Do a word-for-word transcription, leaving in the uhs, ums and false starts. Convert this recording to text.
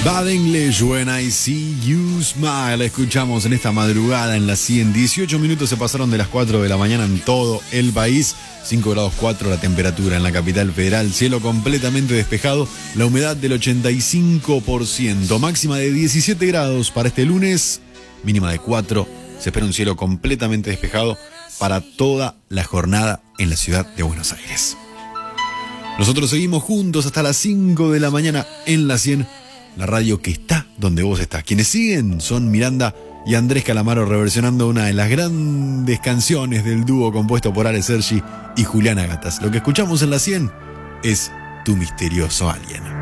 Bad English, When I See You Smile. Escuchamos en esta madrugada en la cien. dieciocho minutos se pasaron de las cuatro de la mañana en todo el país. cinco grados cuatro la temperatura en la capital federal. Cielo completamente despejado. La humedad del ochenta y cinco por ciento. Máxima de diecisiete grados para este lunes. Mínima de cuatro. Se espera un cielo completamente despejado para toda la jornada en la ciudad de Buenos Aires. Nosotros seguimos juntos hasta las cinco de la mañana en la cien. La radio que está donde vos estás. Quienes siguen son Miranda y Andrés Calamaro reversionando una de las grandes canciones del dúo compuesto por Ale Sergi y Juliana Gatas. Lo que escuchamos en la cien es Tu Misterioso Alguien.